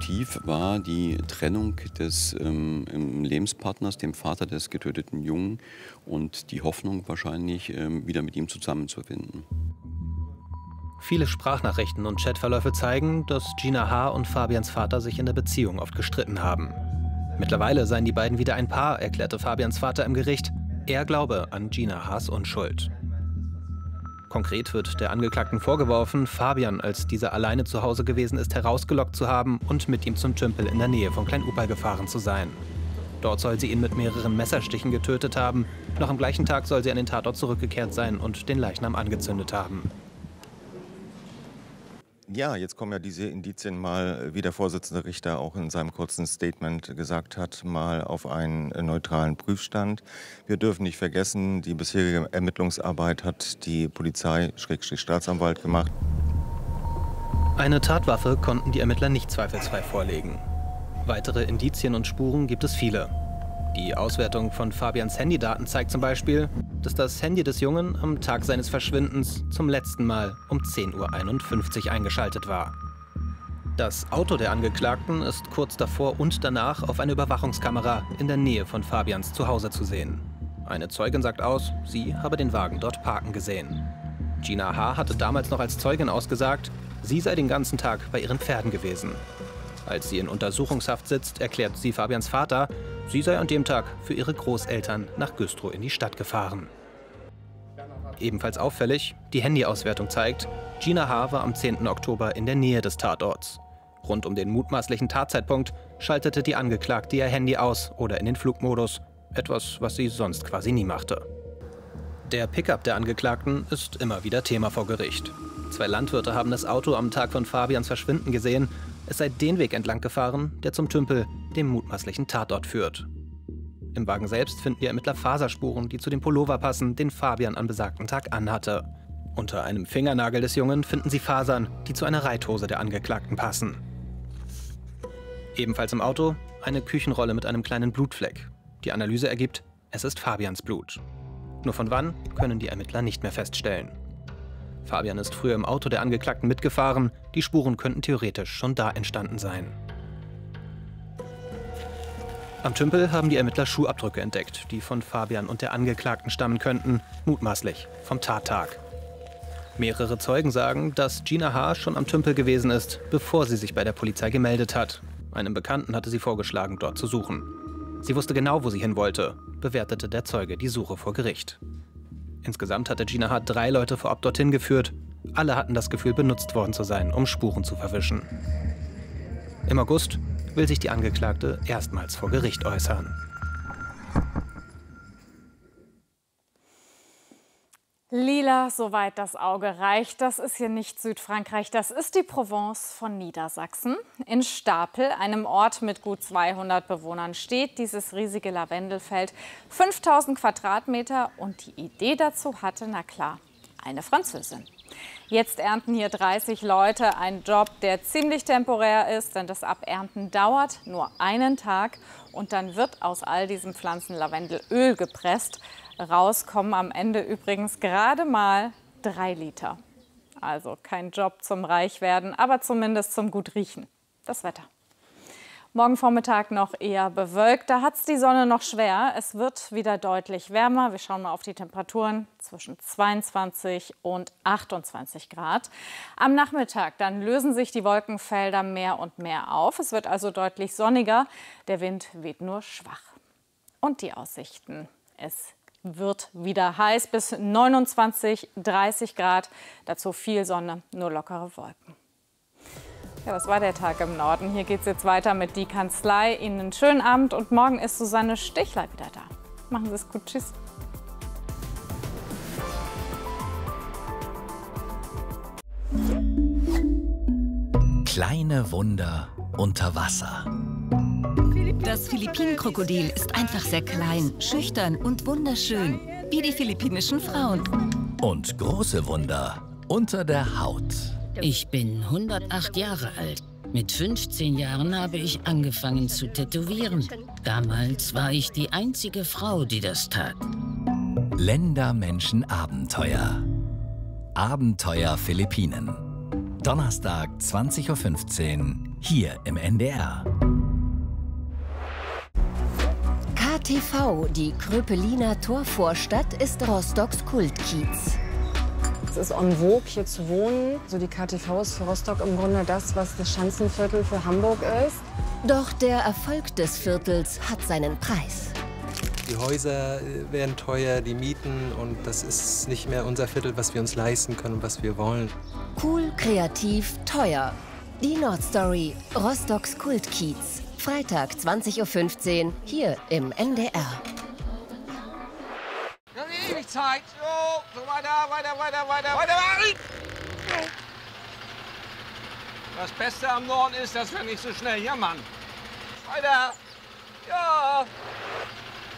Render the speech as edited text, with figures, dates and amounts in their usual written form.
Motiv war die Trennung des Lebenspartners, dem Vater des getöteten Jungen, und die Hoffnung wahrscheinlich, wieder mit ihm zusammenzufinden. Viele Sprachnachrichten und Chatverläufe zeigen, dass Gina H. und Fabians Vater sich in der Beziehung oft gestritten haben. Mittlerweile seien die beiden wieder ein Paar, erklärte Fabians Vater im Gericht. Er glaube an Gina H.'s Unschuld. Konkret wird der Angeklagten vorgeworfen, Fabian, als dieser alleine zu Hause gewesen ist, herausgelockt zu haben und mit ihm zum Tümpel in der Nähe von Klein-Upal gefahren zu sein. Dort soll sie ihn mit mehreren Messerstichen getötet haben. Noch am gleichen Tag soll sie an den Tatort zurückgekehrt sein und den Leichnam angezündet haben. Ja, jetzt kommen ja diese Indizien mal, wie der Vorsitzende Richter auch in seinem kurzen Statement gesagt hat, mal auf einen neutralen Prüfstand. Wir dürfen nicht vergessen, die bisherige Ermittlungsarbeit hat die Polizei/Staatsanwalt gemacht. Eine Tatwaffe konnten die Ermittler nicht zweifelsfrei vorlegen. Weitere Indizien und Spuren gibt es viele. Die Auswertung von Fabians Handydaten zeigt zum Beispiel, dass das Handy des Jungen am Tag seines Verschwindens zum letzten Mal um 10:51 Uhr eingeschaltet war. Das Auto der Angeklagten ist kurz davor und danach auf einer Überwachungskamera in der Nähe von Fabians Zuhause zu sehen. Eine Zeugin sagt aus, sie habe den Wagen dort parken gesehen. Gina H. hatte damals noch als Zeugin ausgesagt, sie sei den ganzen Tag bei ihren Pferden gewesen. Als sie in Untersuchungshaft sitzt, erklärt sie Fabians Vater, sie sei an dem Tag für ihre Großeltern nach Güstrow in die Stadt gefahren. Ebenfalls auffällig, die Handyauswertung zeigt, Gina H. war am 10. Oktober in der Nähe des Tatorts. Rund um den mutmaßlichen Tatzeitpunkt schaltete die Angeklagte ihr Handy aus oder in den Flugmodus, etwas, was sie sonst quasi nie machte. Der Pickup der Angeklagten ist immer wieder Thema vor Gericht. 2 Landwirte haben das Auto am Tag von Fabians Verschwinden gesehen. Es sei den Weg entlang gefahren, der zum Tümpel, dem mutmaßlichen Tatort, führt. Im Wagen selbst finden die Ermittler Faserspuren, die zu dem Pullover passen, den Fabian am besagten Tag anhatte. Unter einem Fingernagel des Jungen finden sie Fasern, die zu einer Reithose der Angeklagten passen. Ebenfalls im Auto eine Küchenrolle mit einem kleinen Blutfleck. Die Analyse ergibt, es ist Fabians Blut. Nur von wann, können die Ermittler nicht mehr feststellen. Fabian ist früher im Auto der Angeklagten mitgefahren. Die Spuren könnten theoretisch schon da entstanden sein. Am Tümpel haben die Ermittler Schuhabdrücke entdeckt, die von Fabian und der Angeklagten stammen könnten, mutmaßlich vom Tattag. Mehrere Zeugen sagen, dass Gina H. schon am Tümpel gewesen ist, bevor sie sich bei der Polizei gemeldet hat. Einem Bekannten hatte sie vorgeschlagen, dort zu suchen. Sie wusste genau, wo sie hin wollte, bewertete der Zeuge die Suche vor Gericht. Insgesamt hatte Gina H. 3 Leute vorab dorthin geführt. Alle hatten das Gefühl, benutzt worden zu sein, um Spuren zu verwischen. Im August will sich die Angeklagte erstmals vor Gericht äußern. Lila, soweit das Auge reicht. Das ist hier nicht Südfrankreich, das ist die Provence von Niedersachsen. In Stapel, einem Ort mit gut 200 Bewohnern, steht dieses riesige Lavendelfeld. 5000 Quadratmeter, und die Idee dazu hatte, na klar, eine Französin. Jetzt ernten hier 30 Leute, ein Job, der ziemlich temporär ist, denn das Abernten dauert nur einen Tag und dann wird aus all diesen Pflanzen Lavendelöl gepresst. Raus kommen am Ende übrigens gerade mal 3 Liter. Also kein Job zum Reichwerden, aber zumindest zum gut riechen. Das Wetter. Morgen Vormittag noch eher bewölkt, da hat es die Sonne noch schwer. Es wird wieder deutlich wärmer. Wir schauen mal auf die Temperaturen zwischen 22 und 28 Grad. Am Nachmittag dann lösen sich die Wolkenfelder mehr und mehr auf. Es wird also deutlich sonniger. Der Wind weht nur schwach. Und die Aussichten. Es wird wieder heiß bis 29, 30 Grad. Dazu viel Sonne, nur lockere Wolken. Ja, das war der Tag im Norden. Hier geht es jetzt weiter mit Die Kanzlei. Ihnen einen schönen Abend und morgen ist Susanne Stichler wieder da. Machen Sie es gut. Tschüss. Kleine Wunder unter Wasser. Das Philippinenkrokodil ist einfach sehr klein, schüchtern und wunderschön, wie die philippinischen Frauen. Und große Wunder unter der Haut. Ich bin 108 Jahre alt. Mit 15 Jahren habe ich angefangen zu tätowieren. Damals war ich die einzige Frau, die das tat. Länder, Menschen, Abenteuer. Abenteuer Philippinen. Donnerstag 20:15 Uhr, hier im NDR. KTV, die Kröpeliner Torvorstadt, ist Rostocks Kultkiez. Es ist en vogue, hier zu wohnen. So die KTV ist für Rostock im Grunde das, was das Schanzenviertel für Hamburg ist. Doch der Erfolg des Viertels hat seinen Preis. Die Häuser werden teuer, die Mieten, und das ist nicht mehr unser Viertel, was wir uns leisten können und was wir wollen. Cool, kreativ, teuer. Die Nordstory, Rostocks Kultkiez. Freitag 20:15 Uhr, hier im NDR. Wir haben ewig Zeit. So weiter. Das Beste am Norden ist, dass wir nicht so schnell jammern. Weiter. Ja.